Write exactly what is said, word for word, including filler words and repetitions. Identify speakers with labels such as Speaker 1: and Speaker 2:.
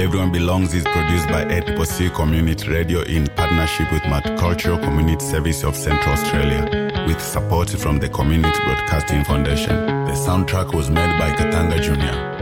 Speaker 1: Everyone Belongs is produced by eight P C Community Radio in partnership with Multicultural Community Service of Central Australia, with support from the Community Broadcasting Foundation. The soundtrack was made by Katanga Junior